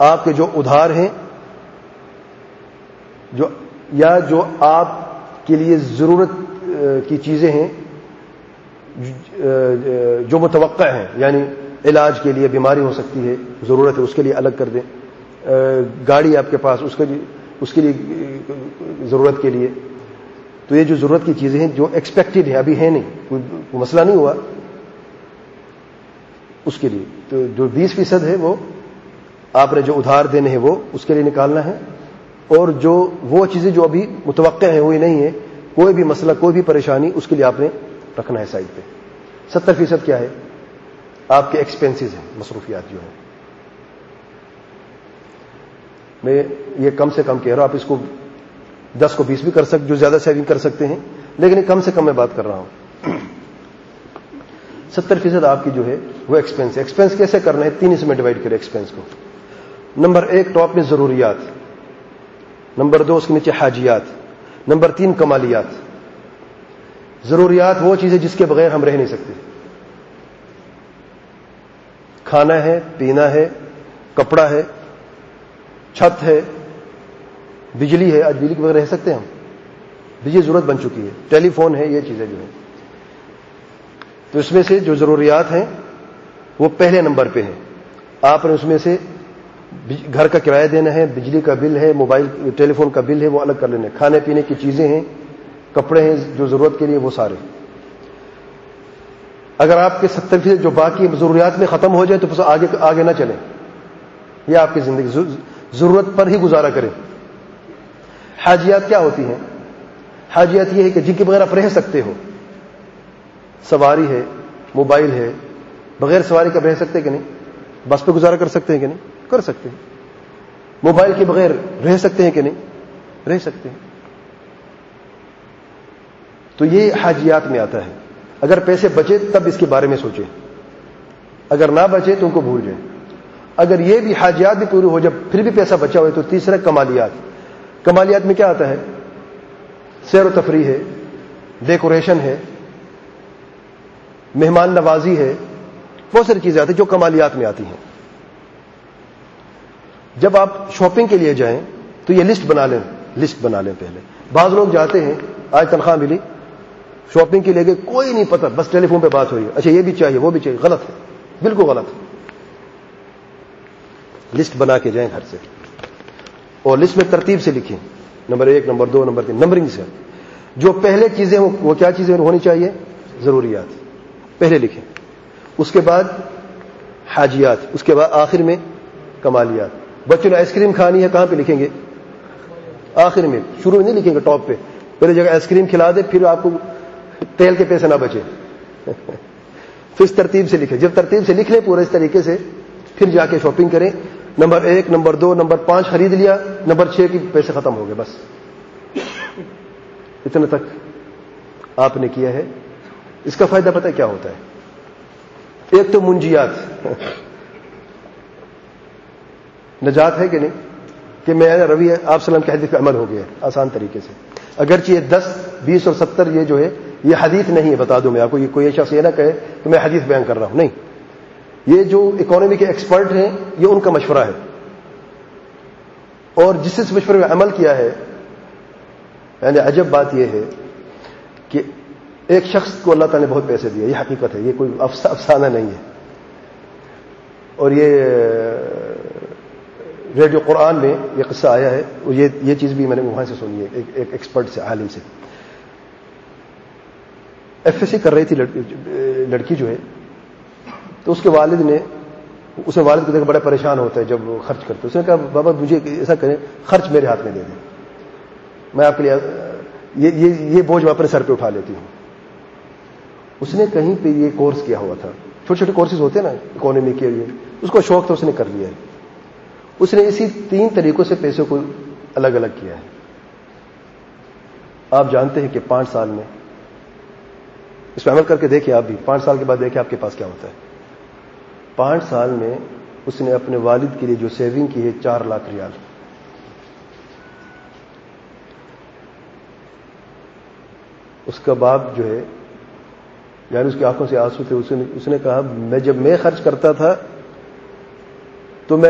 آپ کے جو ادھار ہیں جو آپ کے لیے ضرورت کی چیزیں ہیں جو متوقع ہیں، یعنی علاج کے لیے بیماری ہو سکتی ہے، ضرورت ہے، اس کے لیے الگ کر دیں. گاڑی آپ کے پاس، اس کے لیے ضرورت کے لیے. تو یہ جو ضرورت کی چیزیں ہیں جو ایکسپیکٹڈ ہیں، ابھی ہے نہیں، کوئی مسئلہ نہیں ہوا، اس کے لیے تو جو 20% ہے وہ آپ نے جو ادھار دینے ہیں وہ اس کے لیے نکالنا ہے. اور جو وہ چیزیں جو ابھی متوقع ہیں، ہوئی نہیں ہے، کوئی بھی مسئلہ، کوئی بھی پریشانی، اس کے لیے آپ نے رکھنا ہے سائڈ پہ. 70% کیا ہے؟ آپ کے ایکسپینسز ہیں، مصروفیات جو ہیں. میں یہ کم سے کم کہہ رہا ہوں، آپ اس کو 10 کو 20 بھی کر سکتے، جو زیادہ سیونگ کر سکتے ہیں، لیکن یہ کم سے کم میں بات کر رہا ہوں. 70% آپ کی جو ہے وہ ایکسپینس. ایکسپینس کیسے کرنا ہے؟ 3 حصے میں ڈیوائڈ کریں ایکسپینس کو. نمبر 1 ٹاپ میں ضروریات، نمبر 2 اس کے نیچے حاجیات، نمبر 3 کمالیات. ضروریات وہ چیزیں جس کے بغیر ہم رہ نہیں سکتے. کھانا ہے، پینا ہے، کپڑا ہے، چھت ہے، بجلی ہے. آج بجلی کے بغیر رہ سکتے ہیں ہم؟ بجلی ضرورت بن چکی ہے. ٹیلی فون ہے، یہ چیزیں جو ہیں. تو اس میں سے جو ضروریات ہیں وہ پہلے نمبر پہ ہیں. آپ نے اس میں سے گھر کا کرایہ دینا ہے، بجلی کا بل ہے، موبائل ٹیلی فون کا بل ہے، وہ الگ کر لینے. کھانے پینے کی چیزیں ہیں، کپڑے ہیں جو ضرورت کے لیے، وہ سارے. اگر آپ کے 70% جو باقی ضروریات میں ختم ہو جائے تو آگے نہ چلیں. یہ آپ کی زندگی ضرورت پر ہی گزارا کریں. حاجیات کیا ہوتی ہیں؟ حاجیات یہ ہے کہ جن کے بغیر آپ رہ سکتے ہو. سواری ہے، موبائل ہے، بغیر سواری کا رہ سکتے کہ نہیں؟ بس پہ گزارا کر سکتے ہیں کہ نہیں؟ کر سکتے ہیں. موبائل کے بغیر رہ سکتے ہیں کہ نہیں؟ رہ سکتے ہیں. تو یہ حاجیات میں آتا ہے. اگر پیسے بچے تب اس کے بارے میں سوچیں، اگر نہ بچے تو ان کو بھول جائیں. اگر یہ بھی حاجیات بھی پوری ہو جائے پھر بھی پیسہ بچا ہوئے تو تیسرا کمالیات. کمالیات میں کیا آتا ہے؟ سیر و تفریح ہے، ڈیکوریشن ہے، مہمان نوازی ہے، بہت ساری چیزیں آتی ہیں جو کمالیات میں آتی ہیں. جب آپ شاپنگ کے لیے جائیں تو یہ لسٹ بنا لیں پہلے. بعض لوگ جاتے ہیں، آج تنخواہ ملی، شاپنگ کے لیے گئے، کوئی نہیں پتہ، بس ٹیلی فون پہ بات ہوئی، اچھا یہ بھی چاہیے وہ بھی چاہیے. غلط ہے، بالکل غلط ہے. لسٹ بنا کے جائیں گھر سے، اور لسٹ میں ترتیب سے لکھیں، نمبر 1 نمبر 2 نمبر 3 نمبرنگ سے. جو پہلے چیزیں وہ کیا چیزیں ہونی چاہیے؟ ضروریات پہلے لکھیں، اس کے بعد حاجیات، اس کے بعد آخر میں کمالیات. بچوں نے آئس کریم کھانی ہے، کہاں پہ لکھیں گے؟ آخر میں. شروع میں نہیں لکھیں گے ٹاپ پہ. پہلے جگہ آئس کریم کھلا دے، پھر آپ کو تیل کے پیسے نہ بچے. پھر اس ترتیب سے لکھیں. جب ترتیب سے لکھ لیں پورے اس طریقے سے، پھر جا کے شاپنگ کریں. نمبر 1 نمبر 2 نمبر 5 خرید لیا، نمبر 6 کی پیسے ختم ہو گئے. بس اتنے تک آپ نے کیا ہے. اس کا فائدہ پتہ کیا ہوتا ہے؟ ایک تو منجیات، نجات ہے کہ نہیں؟ کہ میں روی آپ سلام کے حدیث پہ عمل ہو گیا آسان طریقے سے. اگرچہ یہ 10 20 اور 70 یہ جو ہے یہ حدیث نہیں ہے، بتا دوں میں آپ کو. یہ کوئی شخص یہ نہ کہے کہ میں حدیث بیان کر رہا ہوں، نہیں. یہ جو اکانومی کے ایکسپرٹ ہیں یہ ان کا مشورہ ہے، اور جس اس مشورے میں عمل کیا ہے. یعنی عجب بات یہ ہے کہ ایک شخص کو اللہ تعالیٰ نے بہت پیسے دیے، یہ حقیقت ہے، یہ کوئی افسانہ نہیں ہے. اور یہ ریڈیو قرآن میں یہ قصہ آیا ہے، اور یہ چیز بھی میں نے وہاں سے سنی ہے ایک ایکسپرٹ سے، عالم سے. FSC کر رہی تھی لڑکی جو ہے، تو اس کے والد نے، اس نے والد کو دیکھ بڑا پریشان ہوتا ہے جب وہ خرچ کرتے. اس نے کہا بابا مجھے ایسا کریں، خرچ میرے ہاتھ میں دے دیں، میں آپ کے لیے یہ بوجھ میں اپنے سر پہ اٹھا لیتی ہوں. اس نے کہیں پہ یہ کورس کیا ہوا تھا، چھوٹے چھوٹے کورسز ہوتے ہیں نا اکانومی کے لیے، اس کو شوق تھا، اس نے کر لیا ہے. اس نے اسی 3 طریقوں سے پیسوں کو الگ الگ کیا ہے. آپ جانتے ہیں کہ 5 سال میں اس پہ عمل کر کے دیکھیں، آپ بھی 5 سال کے بعد دیکھیں آپ کے پاس کیا ہوتا ہے. 5 سال میں اس نے اپنے والد کے لیے جو سیونگ کی ہے 4 لاکھ ریال. اس کا باپ جو ہے، یعنی اس کی آنکھوں سے آنسو تھے. اس نے کہا جب میں خرچ کرتا تھا